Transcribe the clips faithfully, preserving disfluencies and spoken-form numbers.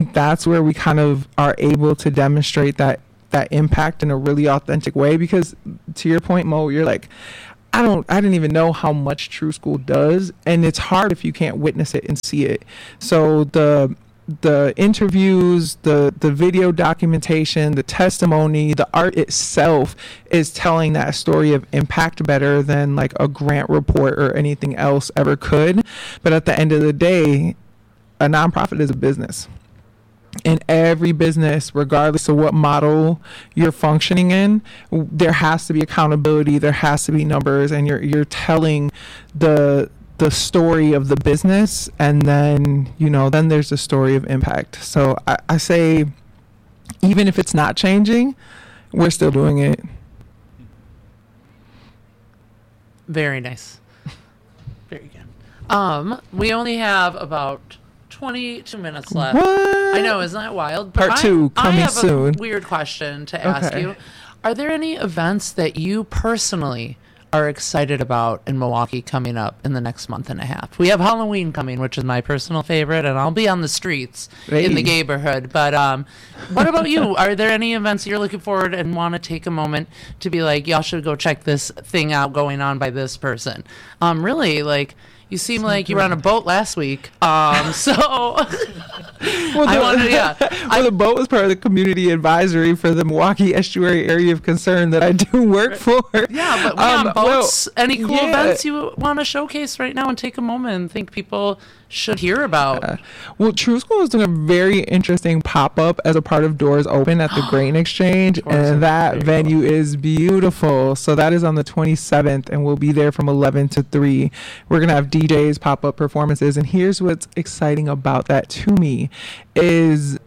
think that's where we kind of are able to demonstrate that that impact in a really authentic way, because to your point, Mo, you're like, I don't, I didn't even know how much True School does. And it's hard if you can't witness it and see it. So the, the interviews, the, the video documentation, the testimony, the art itself is telling that story of impact better than like a grant report or anything else ever could. But at the end of the day, a nonprofit is a business. In every business, regardless of what model you're functioning in, there has to be accountability, there has to be numbers, and you're you're telling the the story of the business, and then, you know, then there's the story of impact. So I, I say, even if it's not changing, we're still doing it. Very nice. Very good. Um, we only have about twenty-two minutes left. What? I know, isn't that wild? Part I, two coming I have soon. A weird question to ask Okay. you. Are there any events that you personally are excited about in Milwaukee coming up in the next month and a half? We have Halloween coming, which is my personal favorite, and I'll be on the streets Hey. in the neighborhood. But um, what about you? Are there any events you're looking forward and want to take a moment to be like, y'all should go check this thing out going on by this person? Um, really, like, you seem like you were on a boat last week. Um, so Well, I the, wanted, yeah. well, I- the boat was part of the community advisory for the Milwaukee Estuary Area of Concern that I do work for. Yeah, but we Um, on boats. well, Any cool yeah. events you want to showcase right now and take a moment and think people should hear about? Uh, well, True School is doing a very interesting pop-up as a part of Doors Open at the Grain Exchange, Doors Open, and that very venue is beautiful. So that is on the twenty-seventh, and we'll be there from eleven to three. We're going to have D Js, pop-up performances, and here's what's exciting about that to me is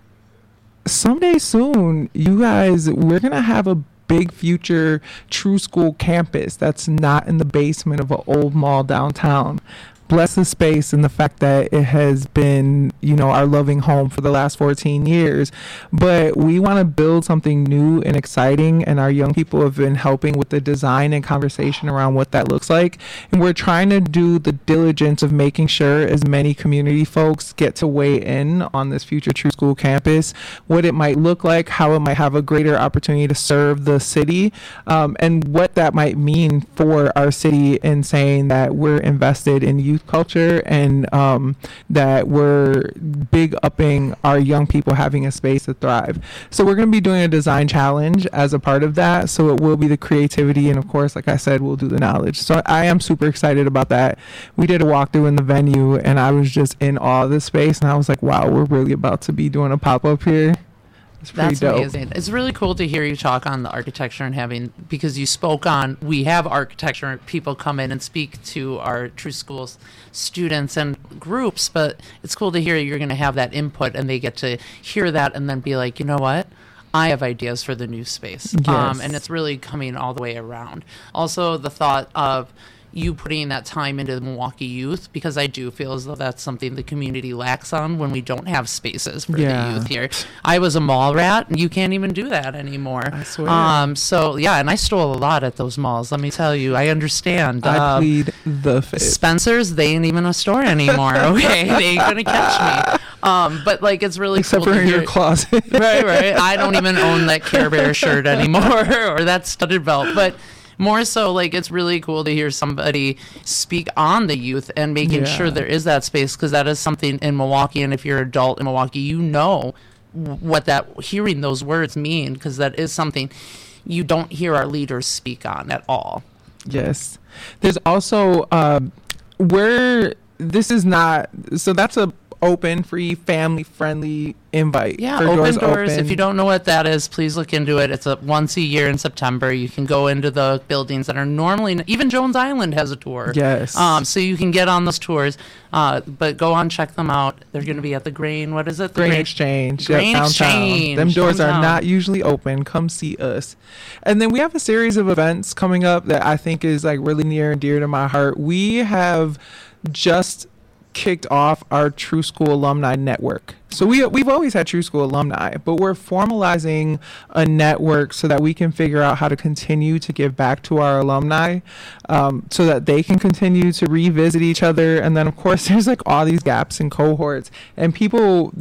someday soon, you guys, we're going to have a big future True School campus that's not in the basement of an old mall downtown. Bless the space and the fact that it has been, you know, our loving home for the last fourteen years. But we want to build something new and exciting, and our young people have been helping with the design and conversation around what that looks like. And we're trying to do the diligence of making sure as many community folks get to weigh in on this future True School campus, what it might look like, how it might have a greater opportunity to serve the city, um, and what that might mean for our city in saying that we're invested in youth culture and um, that we're big upping our young people having a space to thrive. So we're going to be doing a design challenge as a part of that. So it will be the creativity, and of course, like I said, we'll do the knowledge. So I am super excited about that. We did a walkthrough in the venue, and I was just in awe of the space, and I was like, wow, we're really about to be doing a pop-up here. It's pretty That's dope. amazing. It's really cool to hear you talk on the architecture and having, because you spoke on, we have architecture people come in and speak to our True Schools students and groups, but it's cool to hear you're going to have that input and they get to hear that and then be like, you know what? I have ideas for the new space. Yes. Um, and it's really coming all the way around. Also, the thought of you putting that time into the Milwaukee youth, because I do feel as though that's something the community lacks on when we don't have spaces for Yeah. the youth here. I was a mall rat, and you can't even do that anymore. I swear. Um, so, yeah, and I stole a lot at those malls. Let me tell you, I understand. I Um, plead the fifth. Spencer's, they ain't even a store anymore, okay? They ain't gonna catch me. Um, but, like, it's really Except cool for to in hear. your closet. Right, right. I don't even own that Care Bear shirt anymore or that studded belt. But more so, like, it's really cool to hear somebody speak on the youth and making Yeah. sure there is that space, because that is something in Milwaukee. And if you're an adult in Milwaukee, you know what that hearing those words mean, because that is something you don't hear our leaders speak on at all. Yes. There's also um, where this is not, so that's a open, free, family friendly invite. Yeah, for open Doors, doors. Open. If you don't know what that is, please look into it. It's a once a year in September. You can go into the buildings that are normally, even Jones Island has a tour. Yes. Um, so you can get on those tours, uh, but go on, check them out. They're going to be at the Grain. What is it? The Grain Exchange. Grain yep, downtown. Exchange, Them doors downtown. are not usually open. Come see us. And then we have a series of events coming up that I think is like really near and dear to my heart. We have just kicked off our True School Alumni Network. So we, we've always had True School alumni, but we're formalizing a network so that we can figure out how to continue to give back to our alumni, um, so that they can continue to revisit each other. And then, of course, there's like all these gaps in cohorts, and people like,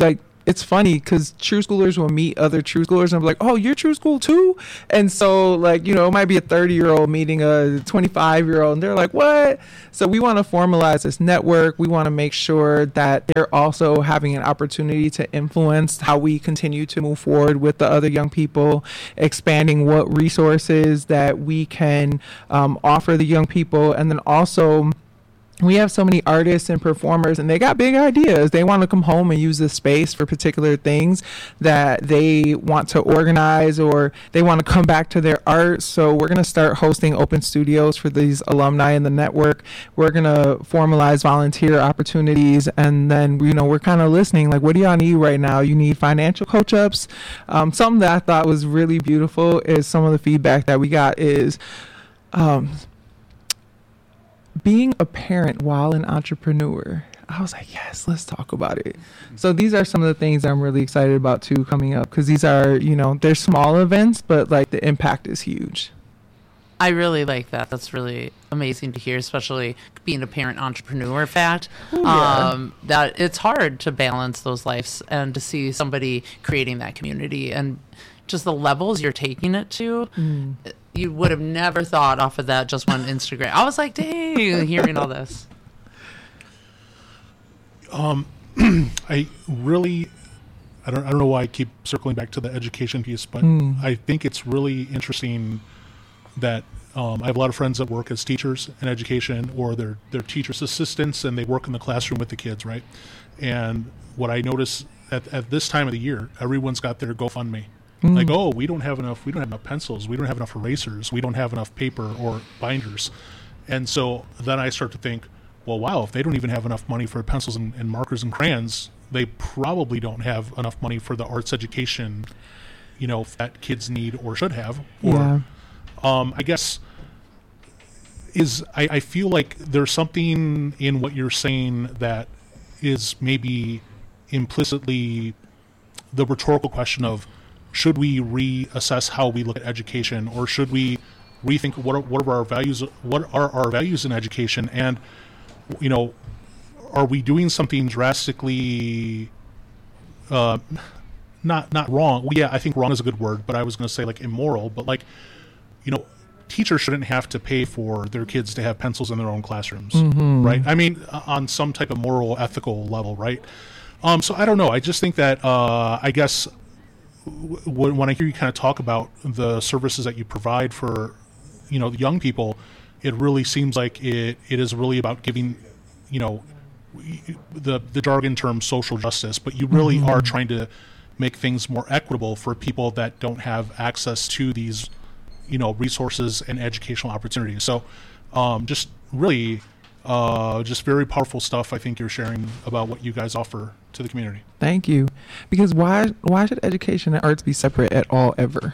it's funny because true schoolers will meet other true schoolers and be like, oh, you're true school too? And so, like, you know, it might be a thirty year old meeting a twenty-five year old and they're like, what? So we want to formalize this network. We want to make sure that they're also having an opportunity to influence how we continue to move forward with the other young people, expanding what resources that we can um, offer the young people. And then also, we have so many artists and performers and they got big ideas. They want to come home and use this space for particular things that they want to organize, or they want to come back to their art. So we're going to start hosting open studios for these alumni in the network. We're going to formalize volunteer opportunities. And then, you know, we're kind of listening, like, what do y'all need right now? You need financial coach ups. Um, something that I thought was really beautiful is some of the feedback that we got is, um, being a parent while an entrepreneur. I was like, yes, let's talk about it. So these are some of the things I'm really excited about too coming up, because these are, you know, they're small events, but like the impact is huge. I really like that. That's really amazing to hear, especially being a parent entrepreneur fact. Ooh, yeah. Um, that it's hard to balance those lives, and to see somebody creating that community and just the levels you're taking it to. Mm. You would have never thought off of that just one Instagram. I was like, dang, hearing all this. Um, I really, I don't, I don't know why I keep circling back to the education piece, but mm. I think it's really interesting that um, I have a lot of friends that work as teachers in education, or they're, they're teachers' assistants, and they work in the classroom with the kids, right? And what I notice at, at this time of the year, everyone's got their GoFundMe. Mm. Like, oh, we don't have enough, we don't have enough pencils, we don't have enough erasers, we don't have enough paper or binders. And so then I start to think, well, wow, if they don't even have enough money for pencils and, and markers and crayons, they probably don't have enough money for the arts education, you know, that kids need or should have. Or, yeah. um, I guess, is I, I feel like there's something in what you're saying that is maybe implicitly the rhetorical question of, should we reassess how we look at education, or should we rethink what are, what are our values? What are our values in education? And, you know, are we doing something drastically, uh, not not wrong? Well, yeah, I think wrong is a good word, but I was going to say like immoral. But like, you know, teachers shouldn't have to pay for their kids to have pencils in their own classrooms, mm-hmm. right? I mean, on some type of moral, ethical level, right? Um, so I don't know. I just think that uh, I guess. When I hear you kind of talk about the services that you provide for, you know, young people, it really seems like it, it is really about giving, you know, the the jargon term social justice, but you really mm-hmm. are trying to make things more equitable for people that don't have access to these, you know, resources and educational opportunities. So um, just really uh, just very powerful stuff I think you're sharing about what you guys offer to the community. Thank you. Because why why should education and arts be separate at all ever?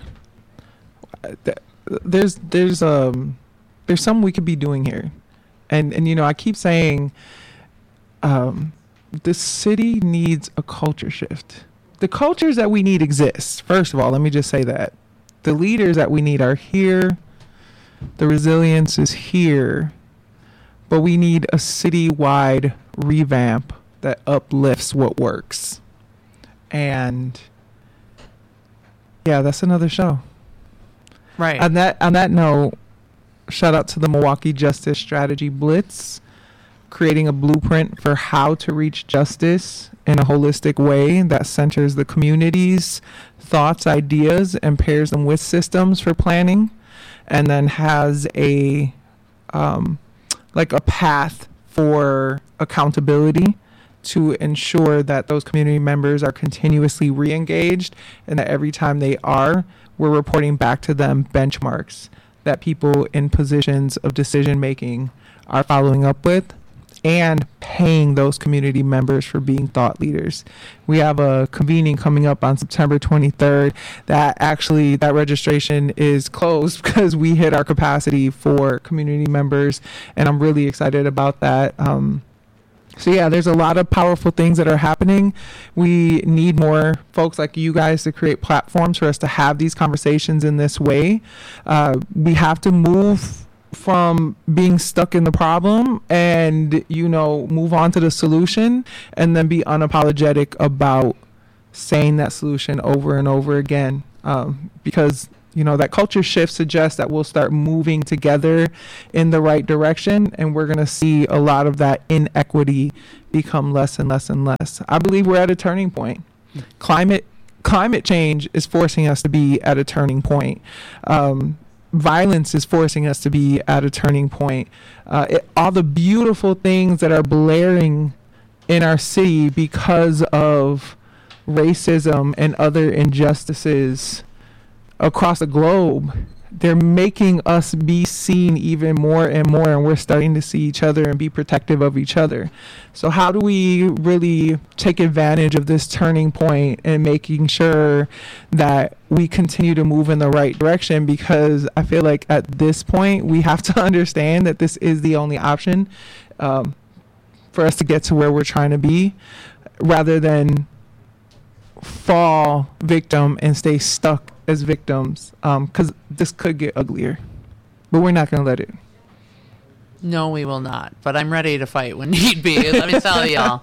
There's there's um there's something we could be doing here. And and you know, I keep saying um the city needs a culture shift. The cultures that we need exist. First of all, let me just say that. The leaders that we need are here. The resilience is here. But we need a citywide revamp that uplifts what works. And yeah, that's another show. Right. On that on that note, shout out to the Milwaukee Justice Strategy Blitz, creating a blueprint for how to reach justice in a holistic way that centers the community's thoughts, ideas, and pairs them with systems for planning, and then has a um, like a path for accountability to ensure that those community members are continuously re-engaged, and that every time they are, we're reporting back to them benchmarks that people in positions of decision making are following up with, and paying those community members for being thought leaders. We have a convening coming up on September twenty-third that actually that registration is closed because we hit our capacity for community members, and I'm really excited about that. Um, So yeah, there's a lot of powerful things that are happening. We need more folks like you guys to create platforms for us to have these conversations in this way. Uh, we have to move from being stuck in the problem and, you know, move on to the solution, and then be unapologetic about saying that solution over and over again, um, because you know that culture shift suggests that we'll start moving together in the right direction, and we're going to see a lot of that inequity become less and less and less. I believe we're at a turning point. Climate climate change is forcing us to be at a turning point. Um, violence is forcing us to be at a turning point. Uh, it, all the beautiful things that are blaring in our city because of racism and other injustices across the globe, they're making us be seen even more and more, and we're starting to see each other and be protective of each other. So how do we really take advantage of this turning point and making sure that we continue to move in the right direction? Because I feel like at this point we have to understand that this is the only option um, for us to get to where we're trying to be, rather than fall victim and stay stuck as victims, because um, this could get uglier, but we're not going to let it. No, we will not. But I'm ready to fight when need be. Let me tell y'all.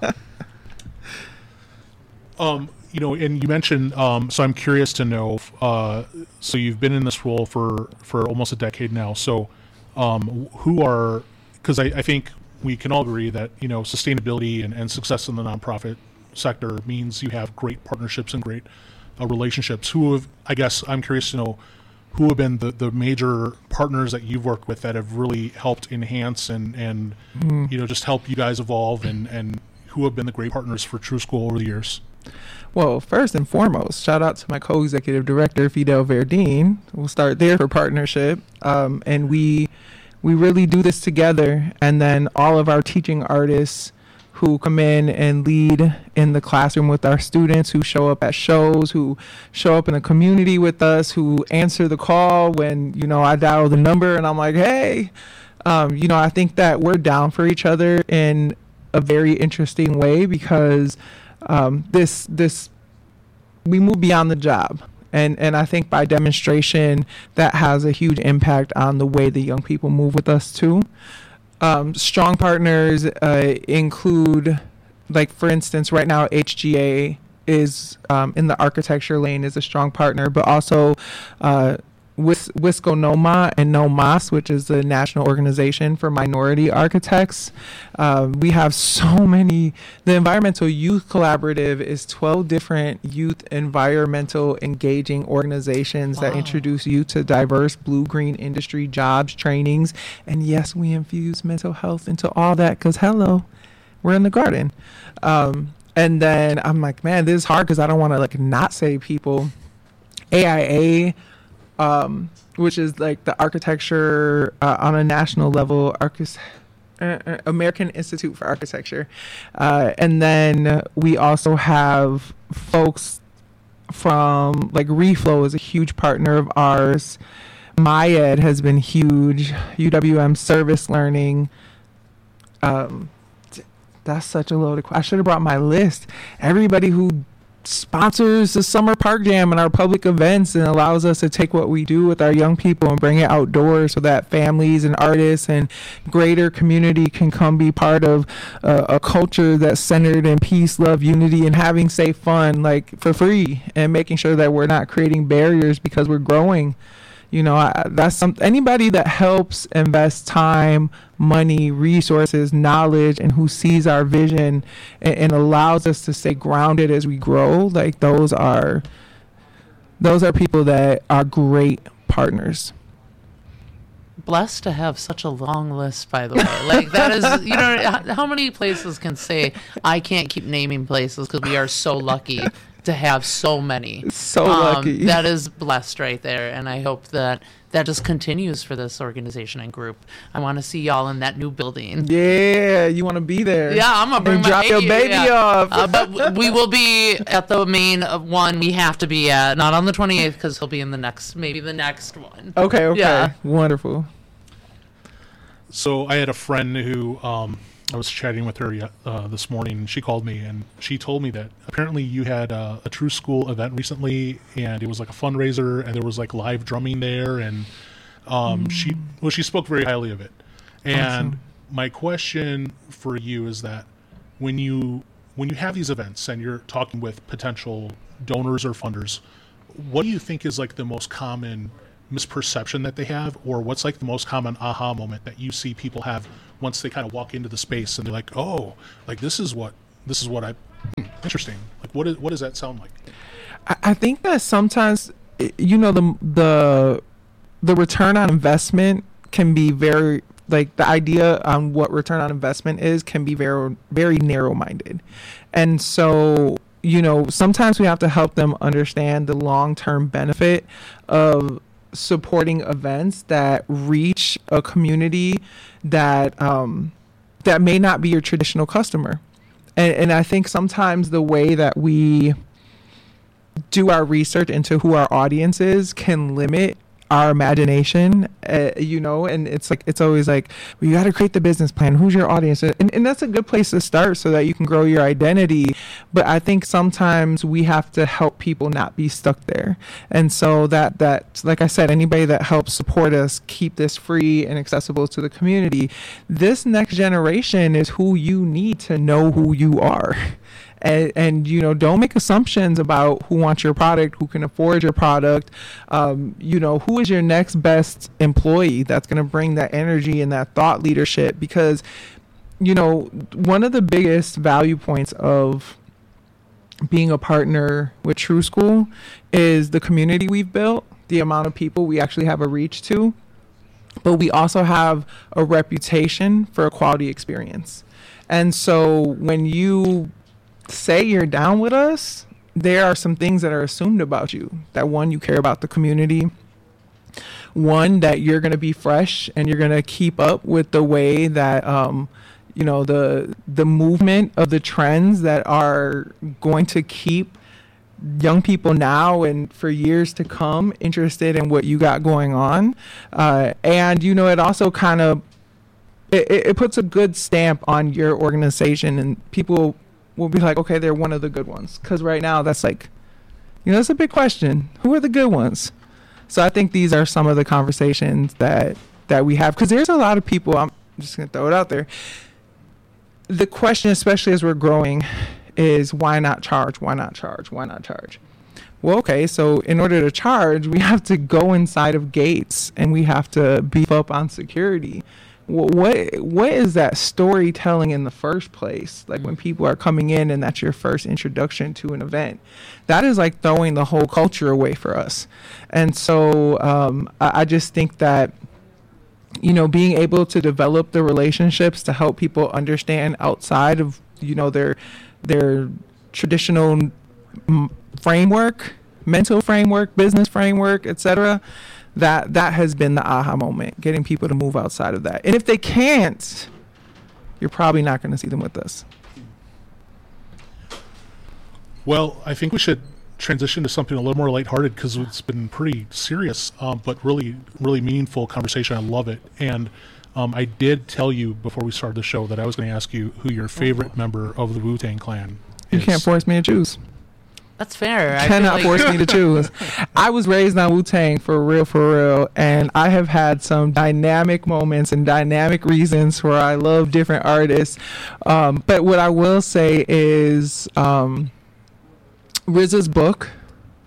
Um, you know, and you mentioned. Um, so I'm curious to know. Uh, so you've been in this role for for almost a decade now. So, um, who are? Because I, I think we can all agree that you know sustainability and, and success in the nonprofit sector means you have great partnerships and great uh, relationships. Who have, I guess I'm curious to know, who have been the, the major partners that you've worked with that have really helped enhance and, and mm. you know, just help you guys evolve, and, and who have been the great partners for TruSchool over the years? Well, first and foremost, shout out to my co-executive director, Fidel Verdeen. We'll start there for partnership. Um, and we, we really do this together. And then all of our teaching artists who come in and lead in the classroom with our students, who show up at shows, who show up in the community with us, who answer the call when, you know, I dial the number and I'm like, hey, um, you know, I think that we're down for each other in a very interesting way, because um, this, this, we move beyond the job. And, and I think by demonstration, that has a huge impact on the way the young people move with us too. Um, strong partners uh, include, like, for instance, right now H G A is um, in the architecture lane, is a strong partner, but also uh, Wis- Wisco Noma and NOMAS, which is the National Organization for Minority Architects. Uh, we have so many. The Environmental Youth Collaborative is twelve different youth environmental engaging organizations wow. that introduce youth to diverse blue-green industry jobs, trainings, and yes, we infuse mental health into all that, because hello, we're in the garden. Um, and then I'm like, man, this is hard because I don't want to like not say people. A I A, Um, which is like the architecture uh, on a national level, Archis- uh, uh, American Institute for Architecture. Uh, and then we also have folks from, like, Reflow is a huge partner of ours. MyEd has been huge. U W M Service Learning. Um, that's such a load of, I should have brought my list. Everybody who sponsors the Summer Park Jam and our public events and allows us to take what we do with our young people and bring it outdoors so that families and artists and greater community can come be part of uh, a culture that's centered in peace, love, unity, and having safe fun, like, for free, and making sure that we're not creating barriers because we're growing. You know, I, that's some, anybody that helps invest time, money, resources, knowledge, and who sees our vision and, and allows us to stay grounded as we grow. Like, those are, those are people that are great partners. Blessed to have such a long list, by the way. Like, that is, you know, how many places can say, I can't keep naming places because we are so lucky to have so many. So um, lucky. That is blessed right there, and I hope that that just continues for this organization and group. I want to see y'all in that new building. Yeah, you want to be there. Yeah, I'm gonna bring and my drop your baby yeah. off. uh, but w- we will be at the main uh, one we have to be at, not on the twenty-eighth because he'll be in the next, maybe the next one. Okay, okay, yeah. Wonderful. So I had a friend who um, I was chatting with her uh, this morning, and she called me and she told me that apparently you had uh, a TruSchool event recently, and it was like a fundraiser, and there was like live drumming there, and um, mm. she well she spoke very highly of it. And awesome. My question for you is that when you when you have these events and you're talking with potential donors or funders, what do you think is like the most common misperception that they have, or what's like the most common aha moment that you see people have once they kind of walk into the space and they're like, oh, like this is what this is what I hmm, interesting. Like what is what does that sound like? I, I think that sometimes, you know, the the the return on investment can be very, like the idea on what return on investment is can be very very narrow minded, and so you know sometimes we have to help them understand the long term benefit of supporting events that reach a community that um, that may not be your traditional customer. And, and I think sometimes the way that we do our research into who our audience is can limit our imagination, uh, you know, and it's like, it's always like, well, you got to create the business plan. Who's your audience? And, and that's a good place to start so that you can grow your identity. But I think sometimes we have to help people not be stuck there. And so that, that, like I said, anybody that helps support us keep this free and accessible to the community, this next generation is who you need to know who you are. And, and, you know, don't make assumptions about who wants your product, who can afford your product. Um, you know, who is your next best employee that's going to bring that energy and that thought leadership? Because, you know, one of the biggest value points of being a partner with True School is the community we've built, the amount of people we actually have a reach to. But we also have a reputation for a quality experience. And so when you say you're down with us, there are some things that are assumed about you. That one, you care about the community. One, that you're going to be fresh and you're going to keep up with the way that, um, you know, the the movement of the trends that are going to keep young people now and for years to come interested in what you got going on. Uh, and, you know, it also kind of, it, it puts a good stamp on your organization, and people will be like, okay, they're one of the good ones. Because right now, that's like, you know, that's a big question. Who are the good ones? So I think these are some of the conversations that that we have. Because there's a lot of people, I'm just going to throw it out there. The question, especially as we're growing, is why not charge? Why not charge? Why not charge? Well, okay, so in order to charge, we have to go inside of gates and we have to beef up on security. What what is that storytelling in the first place? Like when people are coming in and that's your first introduction to an event, that is like throwing the whole culture away for us. And so um, I, I just think that, you know, being able to develop the relationships to help people understand outside of, you know, their their traditional m- framework, mental framework, business framework, et cetera, that that has been the aha moment, getting people to move outside of that. And if they can't, you're probably not going to see them with us. Well, I think we should transition to something a little more lighthearted because it's been pretty serious, um, but really, really meaningful conversation. I love it. And um, I did tell you before we started the show that I was going to ask you who your favorite member of the Wu-Tang Clan is. You can't force me to choose. That's fair. I Cannot feel like force me to choose. I was raised on Wu-Tang for real, for real, and I have had some dynamic moments and dynamic reasons where I love different artists. Um, but what I will say is um, R Z A's book,